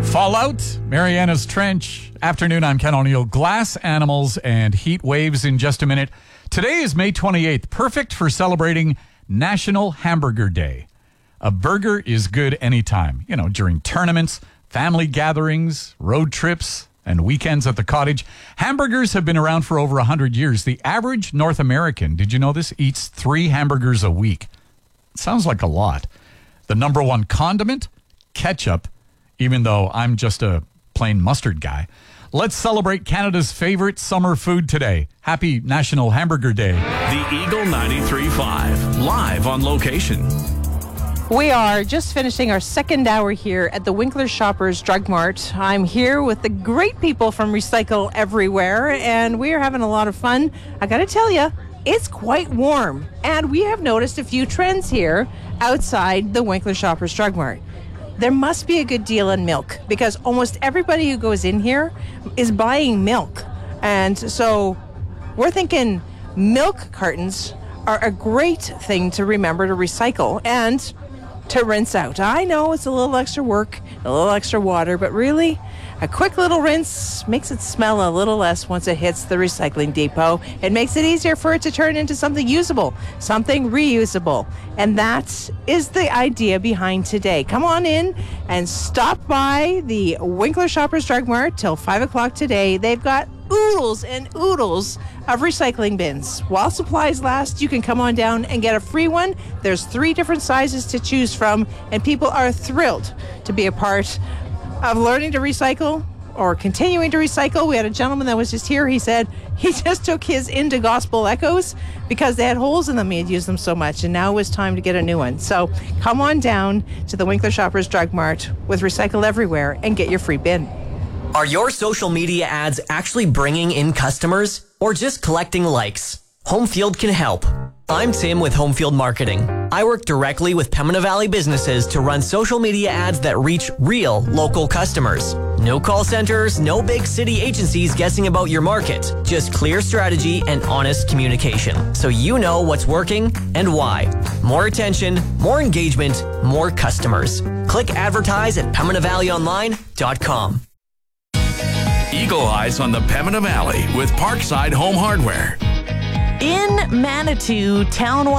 Fallout, Mariana's Trench. Afternoon, I'm Ken O'Neill. Glass animals and heat waves in just a minute. Today is May 28th, perfect for celebrating National Hamburger Day. A burger is good anytime, during tournaments, family gatherings, road trips, and weekends at the cottage. Hamburgers have been around for over 100 years. The average North American, did you know this, eats 3 hamburgers a week. Sounds like a lot. The number one condiment, ketchup, even though I'm just a plain mustard guy. Let's celebrate Canada's favorite summer food today. Happy National Hamburger Day. The Eagle 93.5, live on location. We are just finishing our second hour here at the Winkler Shoppers Drug Mart. I'm here with the great people from Recycle Everywhere, and we are having a lot of fun. I got to tell you, it's quite warm, and we have noticed a few trends here outside the Winkler Shoppers Drug Mart. There must be a good deal on milk because almost everybody who goes in here is buying milk. And so we're thinking milk cartons are a great thing to remember to recycle and to rinse out. I know it's a little extra work, a little extra water, but really a quick little rinse makes it smell a little less once it hits the recycling depot. It makes it easier for it to turn into something usable, something reusable. And that is the idea behind today. Come on in and stop by the Winkler Shoppers Drug Mart till 5 o'clock today. They've got oodles and oodles of recycling bins. While supplies last, you can come on down and get a free one. There's 3 different sizes to choose from, and people are thrilled to be a part of learning to recycle or continuing to recycle. We had a gentleman that was just here. He said he just took his into Gospel Echoes because they had holes in them. He had used them so much, and now it was time to get a new one. So come on down to the Winkler Shoppers Drug Mart with Recycle Everywhere and get your free bin. Are your social media ads actually bringing in customers or just collecting likes? Homefield can help. I'm Tim with Homefield Marketing. I work directly with Pembina Valley businesses to run social media ads that reach real local customers. No call centers, no big city agencies guessing about your market. Just clear strategy and honest communication, so you know what's working and why. More attention, more engagement, more customers. Click advertise at PembinaValleyOnline.com. Eagle Eyes on the Pembina Valley with Parkside Home Hardware. In Manitou, town